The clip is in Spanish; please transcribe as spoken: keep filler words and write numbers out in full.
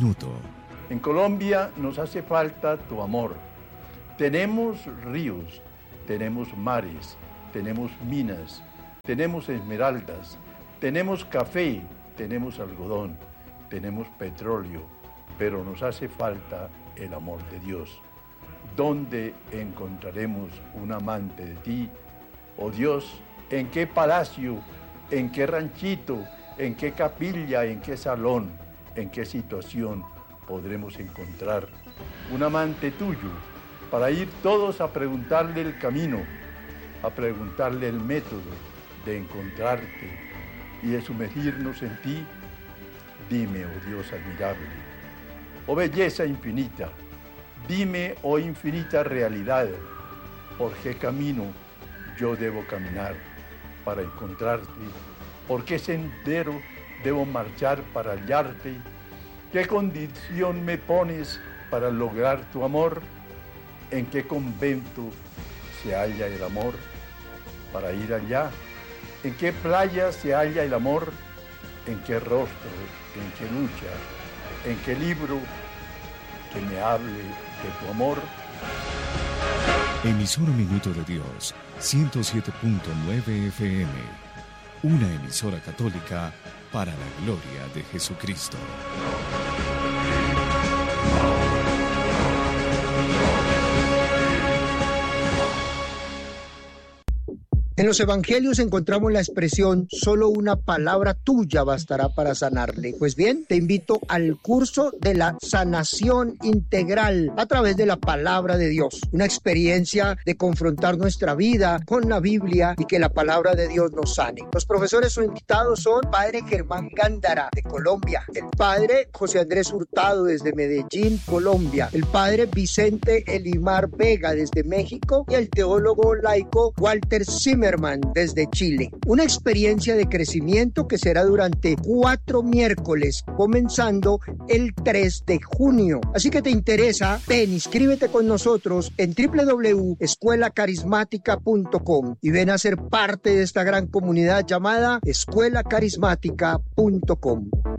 minuto. En Colombia nos hace falta tu amor. Tenemos ríos, tenemos mares, tenemos minas, tenemos esmeraldas, tenemos café, tenemos algodón, tenemos petróleo, pero nos hace falta el amor de Dios. ¿Dónde encontraremos un amante de ti, oh Dios? ¿En qué palacio, en qué ranchito, en qué capilla, en qué salón, en qué situación podremos encontrar un amante tuyo para ir todos a preguntarle el camino, a preguntarle el método de encontrarte y de sumergirnos en ti? Dime, oh Dios admirable, oh belleza infinita, dime, oh infinita realidad, por qué camino yo debo caminar para encontrarte, por qué sendero debo marchar para hallarte, qué condición me pones para lograr tu amor, en qué convento se halla el amor para ir allá, en qué playa se halla el amor, en qué rostro, en qué lucha, en qué libro que me hable de tu amor. Emisora Minuto de Dios, ciento siete punto nueve F M, una emisora católica para la gloria de Jesucristo. En los evangelios encontramos la expresión solo una palabra tuya bastará para sanarle. Pues bien, te invito al curso de la sanación integral a través de la palabra de Dios. Una experiencia de confrontar nuestra vida con la Biblia y que la palabra de Dios nos sane. Los profesores o invitados son Padre Germán Gándara de Colombia, el Padre José Andrés Hurtado desde Medellín, Colombia, el Padre Vicente Elimar Vega desde México y el teólogo laico Walter Zimmerman desde Chile. Una experiencia de crecimiento que será durante cuatro miércoles, comenzando el tres de junio. Así que te interesa, ven, inscríbete con nosotros en doble u doble u doble u punto escuela carismática punto com y ven a ser parte de esta gran comunidad llamada escuela carismática punto com.